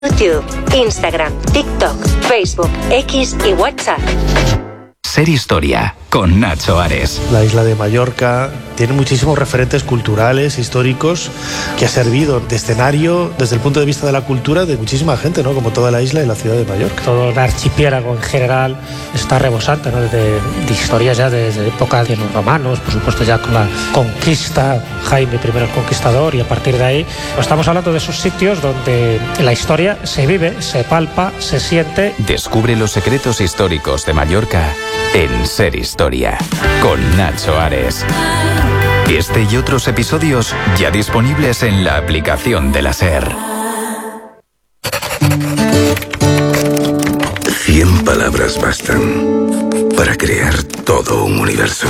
YouTube, Instagram, TikTok, Facebook, X y WhatsApp. Ser Historia, con Nacho Ares. La isla de Mallorca tiene muchísimos referentes culturales, históricos, que ha servido de escenario desde el punto de vista de la cultura de muchísima gente, ¿no? Como toda la isla y la ciudad de Mallorca. Todo el archipiélago en general está rebosante, ¿no? de historias ya desde época de los romanos, por supuesto ya con la conquista, Jaime I el Conquistador, y a partir de ahí estamos hablando de esos sitios donde la historia se vive, se palpa, se siente. Descubre los secretos históricos de Mallorca en Ser Historia, con Nacho Ares. Este y otros episodios ya disponibles en la aplicación de la SER. 100 palabras bastan para crear todo un universo.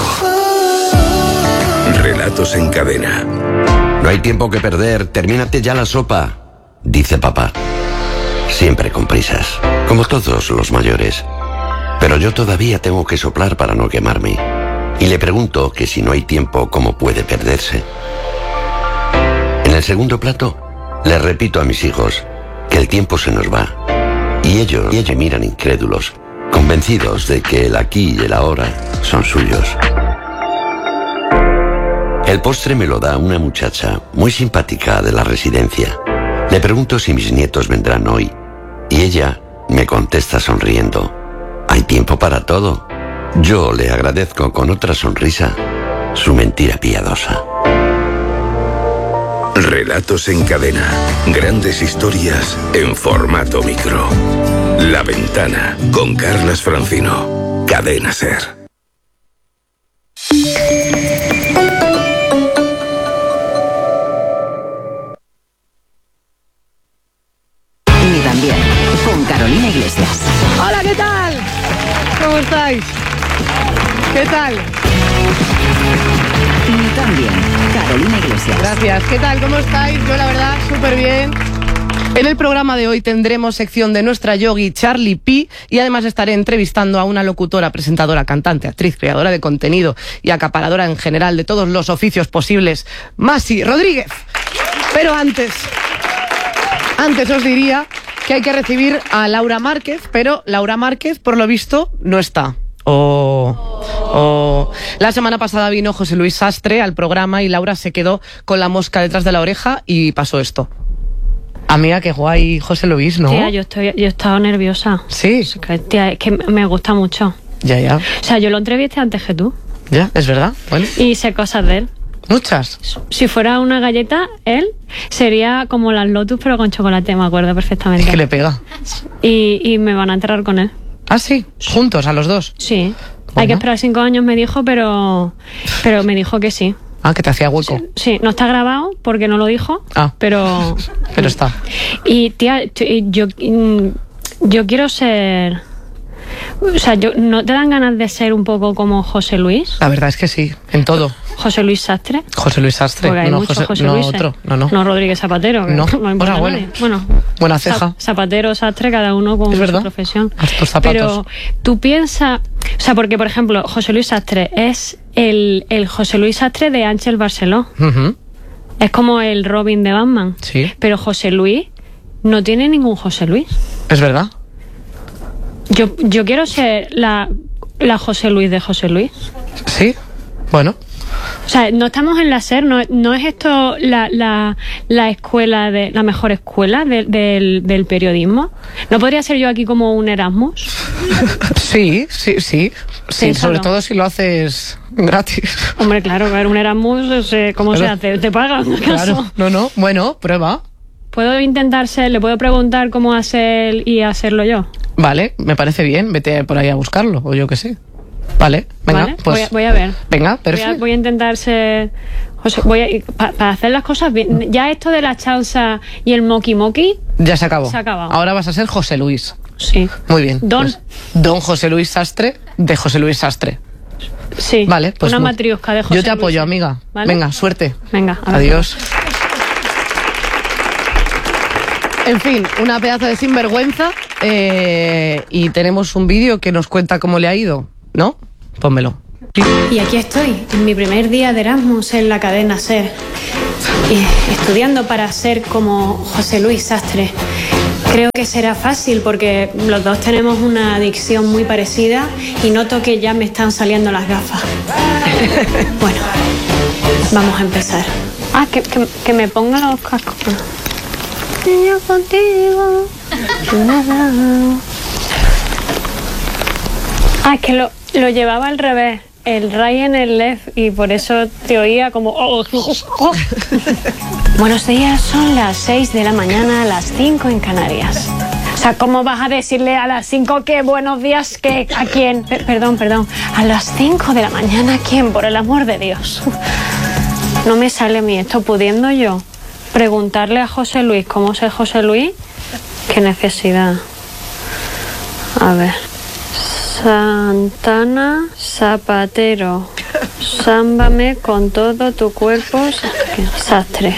Relatos en cadena. No hay tiempo que perder, termínate ya la sopa, dice papá. Siempre con prisas, como todos los mayores. Pero yo todavía tengo que soplar para no quemarme. Y le pregunto que si no hay tiempo, ¿cómo puede perderse? En el segundo plato, le repito a mis hijos que el tiempo se nos va. Y ellos miran incrédulos, convencidos de que el aquí y el ahora son suyos. El postre me lo da una muchacha muy simpática de la residencia. Le pregunto si mis nietos vendrán hoy. Y ella me contesta sonriendo: hay tiempo para todo. Yo le agradezco con otra sonrisa su mentira piadosa. Relatos en cadena. Grandes historias en formato micro. La Ventana, con Carlas Francino. Cadena SER. Ni también, con Carolina Iglesias. Hola, ¿qué tal? ¿Cómo estáis? ¿Qué tal? Ni también, Carolina Iglesias. Gracias. ¿Qué tal? ¿Cómo estáis? Yo, la verdad, súper bien. En el programa de hoy tendremos sección de nuestra yogi Charlie P, y además estaré entrevistando a una locutora, presentadora, cantante, actriz, creadora de contenido y acaparadora en general de todos los oficios posibles, Masi Rodríguez. Pero antes os diría que hay que recibir a Laura Márquez, pero Laura Márquez, por lo visto, no está. La semana pasada vino José Luis Sastre al programa y Laura se quedó con la mosca detrás de la oreja y pasó esto. Amiga, qué guay José Luis, ¿no? Tía, yo he estado nerviosa. Sí. Tía, es que me gusta mucho. Ya. O sea, yo lo entrevisté antes que tú. Ya, es verdad. Bueno. Y sé cosas de él. Muchas. Si fuera una galleta, él sería como las Lotus, pero con chocolate, me acuerdo perfectamente. Es que le pega. Y me van a enterrar con él. ¿Ah, sí? ¿Juntos, a los dos? Sí. Bueno. Hay que esperar 5 años, me dijo, pero me dijo que sí. Ah, que te hacía hueco. Sí, no está grabado porque no lo dijo, pero está. Y tía, yo quiero ser... O sea, ¿no te dan ganas de ser un poco como José Luis? La verdad es que sí, en todo. ¿José Luis Sastre? José Luis Sastre. Porque hay no, muchos José no Luises. Otro. No. No Rodríguez Zapatero. No. importa Bueno. Bueno, buena ceja. Zapatero, Sastre, cada uno con su profesión. Tus zapatos. Pero tú piensas... O sea, porque, por ejemplo, José Luis Sastre es el José Luis Sastre de Ángel Barceló. Uh-huh. Es como el Robin de Batman. Sí. Pero José Luis no tiene ningún José Luis. Es verdad. Yo quiero ser la José Luis de José Luis. Sí, bueno. O sea, no estamos en la SER, no es esto la escuela, la mejor escuela del periodismo. ¿No podría ser yo aquí como un Erasmus? Sí, sobre todo si lo haces gratis. Hombre, claro, un Erasmus, ¿cómo se hace? ¿Te pagan? Claro, no, bueno, prueba. Le puedo preguntar cómo hacer y hacerlo yo. Vale, me parece bien, vete por ahí a buscarlo, o yo qué sé. Vale, venga, ¿vale? pues... Voy a ver. Venga, perfecto. Voy a intentar ser... para hacer las cosas bien. Ya esto de la chausa y el moki-moki... Ya se acabó. Se ha acabado. Ahora vas a ser José Luis. Sí. Muy bien. Don José Luis Sastre, de José Luis Sastre. Sí. Vale, pues... Una matriosca de José Yo te Luis. Apoyo, amiga. ¿Vale? Venga, suerte. Venga. Adiós. En fin, una pedazo de sinvergüenza, y tenemos un vídeo que nos cuenta cómo le ha ido, ¿no? Pónmelo. Y aquí estoy, en mi primer día de Erasmus en la cadena SER, estudiando para ser como José Luis Sastre. Creo que será fácil porque los dos tenemos una adicción muy parecida y noto que ya me están saliendo las gafas. Bueno, vamos a empezar. Ah, que me ponga los cascos. Yo contigo. Ah, es que lo llevaba al revés. El right en el left y por eso te oía como... Buenos días, son las 6 de la mañana, las 5 en Canarias. O sea, ¿cómo vas a decirle a las 5 que buenos días, que a quién? Perdón. A las 5 de la mañana, ¿a quién? Por el amor de Dios. No me sale a mí esto, pudiendo yo preguntarle a José Luis cómo es José Luis. ¿Qué necesidad? A ver... Santana, zapatero, sámbame con todo tu cuerpo. Sastre.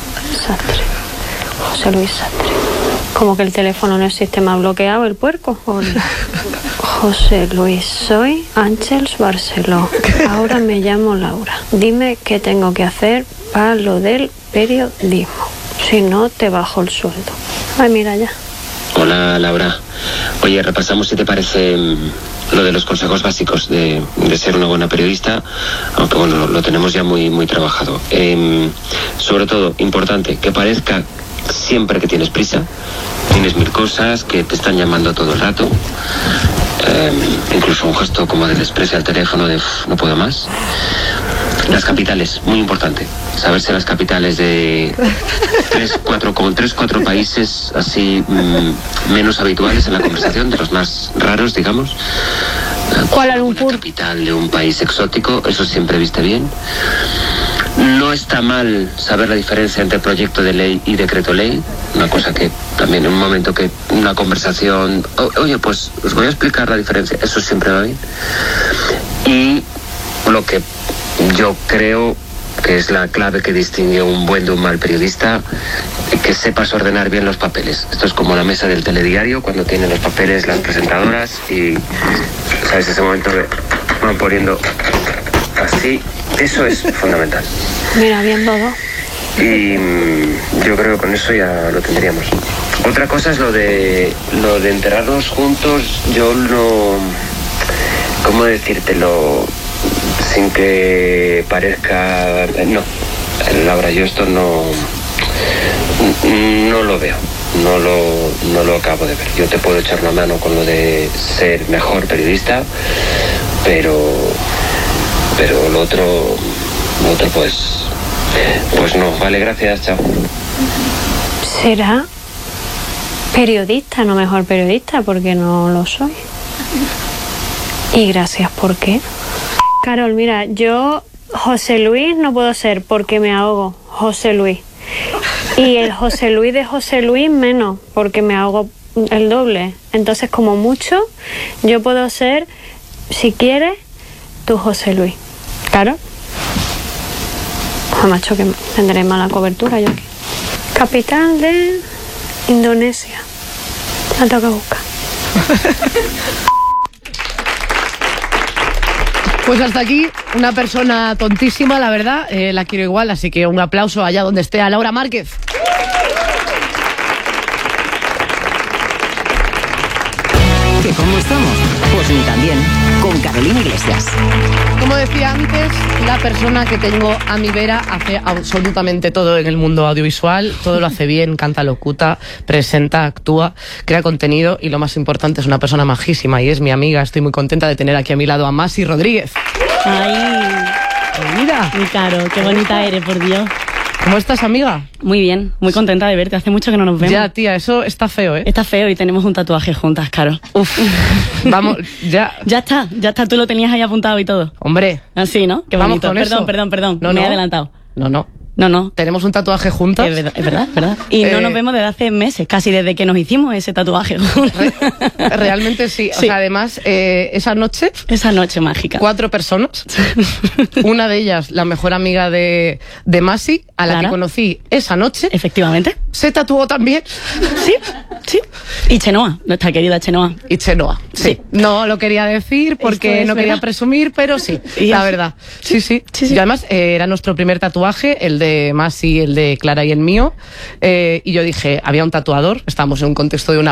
José Luis Sastre. Como que el teléfono no existe, me ha bloqueado el puerco. Hola. José Luis, soy Ángeles Barceló. Ahora me llamo Laura. Dime qué tengo que hacer para lo del periodismo. Si no, te bajo el sueldo. Ay, mira ya. Hola, Laura. Oye, repasamos si te parece lo de los consejos básicos de ser una buena periodista, aunque bueno, lo tenemos ya muy trabajado. Sobre todo, importante, que parezca siempre que tienes prisa, tienes mil cosas, que te están llamando todo el rato, incluso un gesto como de desprecio al teléfono de no puedo más. Las capitales, muy importante, saberse las capitales de 3-4 países así menos habituales en la conversación, de los más raros, digamos. Kuala Lumpur. Una capital de un país exótico, eso siempre viste bien. No está mal saber la diferencia entre proyecto de ley y decreto ley, una cosa que también en un momento que una conversación, oye, pues os voy a explicar la diferencia, eso siempre va bien. Y lo que yo creo que es la clave que distingue un buen de un mal periodista, que sepas ordenar bien los papeles. Esto es como la mesa del telediario, cuando tienen los papeles las presentadoras y, ¿sabes? Ese momento que van poniendo así, eso es fundamental. Mira, bien todo. Y yo creo que con eso ya lo tendríamos. Otra cosa es lo de enterrarnos juntos. Yo no... ¿Cómo decírtelo? Sin que parezca... No, Laura, yo esto no lo veo, no lo acabo de ver. Yo te puedo echar una mano con lo de ser mejor periodista, pero lo otro pues no. Vale, gracias, chao. ¿Será periodista, no mejor periodista? Porque no lo soy. Y gracias, ¿por qué? Carol, mira, yo José Luis no puedo ser porque me ahogo, José Luis. Y el José Luis de José Luis menos, porque me ahogo el doble. Entonces, como mucho, yo puedo ser, si quieres, tu José Luis. ¿Carol? Macho, que tendré mala cobertura yo aquí. Capital de Indonesia. La tengo que buscar. Pues hasta aquí, una persona tontísima, la verdad, la quiero igual, así que un aplauso allá donde esté a Laura Márquez. ¿Que cómo estamos? Pues ni tan bien, con Carolina Iglesias. Como decía antes, la persona que tengo a mi vera hace absolutamente todo en el mundo audiovisual, todo lo hace bien, canta, locuta, presenta, actúa, crea contenido y lo más importante es una persona majísima y es mi amiga. Estoy muy contenta de tener aquí a mi lado a Masi Rodríguez. Ay, mira, mi Caro, qué bonita eres, por Dios. ¿Cómo estás, amiga? Muy bien, muy contenta de verte. Hace mucho que no nos vemos. Ya, tía, eso está feo, ¿eh? Está feo y tenemos un tatuaje juntas, Caro. Uf, vamos, ya. Ya está, tú lo tenías ahí apuntado y todo. Hombre. Así, ¿no? Qué bonito. Vamos con eso. Perdón, me he adelantado. No. Tenemos un tatuaje juntas. Es verdad. Y no nos vemos desde hace meses, casi desde que nos hicimos ese tatuaje. Realmente sí. O sea, además, esa noche... Esa noche mágica. 4 personas. Una de ellas, la mejor amiga de Masi, a la que conocí esa noche. Efectivamente. Se tatuó también. Sí. Y Chenoa, nuestra querida Chenoa. Y Chenoa, sí. No lo quería decir porque no quería presumir, pero sí, la verdad. Sí. Y además era nuestro primer tatuaje, el de Masi, el de Clara y el mío. Y yo dije, había un tatuador, estábamos en un contexto de una